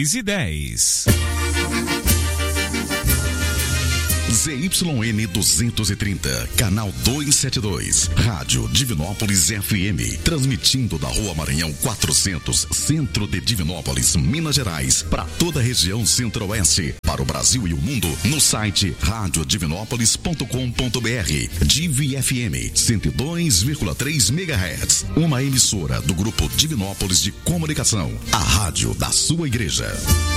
10. ZYN 230, canal 272, Rádio Divinópolis FM, transmitindo da Rua Maranhão 400, centro de Divinópolis, Minas Gerais, para toda a região centro-oeste, para o Brasil e o mundo, no site radiodivinópolis.com.br. Divi FM 102,3 MHz, uma emissora do Grupo Divinópolis de Comunicação, a rádio da sua igreja.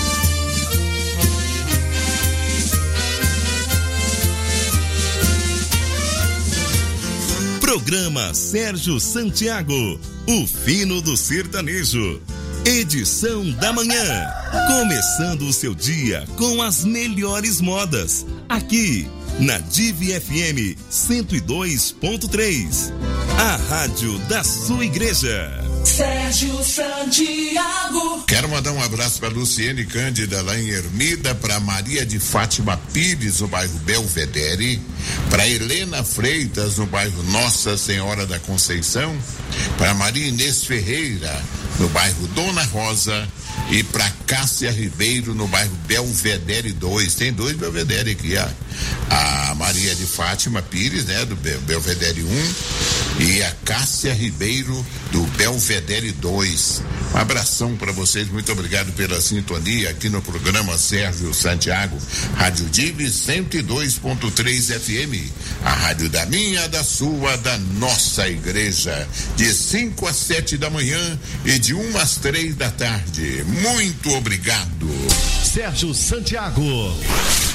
Programa Sérgio Santiago, o fino do sertanejo. Edição da manhã. Começando o seu dia com as melhores modas. Aqui na Divi FM 102.3. A rádio da sua igreja. Sérgio Santiago. Quero mandar um abraço para Luciene Cândida lá em Ermida, para Maria de Fátima Pires no bairro Belvedere, para Helena Freitas no bairro Nossa Senhora da Conceição, para Maria Inês Ferreira no bairro Dona Rosa e para Cássia Ribeiro no bairro Belvedere 2. Tem 2 Belvedere aqui, a Maria de Fátima Pires, né, do Belvedere 1, e a Cássia Ribeiro do Belvedere 2. Um abração para vocês, muito obrigado pela sintonia aqui no programa Sérgio Santiago, Rádio Divi 102.3 FM, a rádio da minha, da sua, da nossa igreja, de 5 às 7 da manhã e de 1 às 3 da tarde. Muito obrigado. Sérgio Santiago.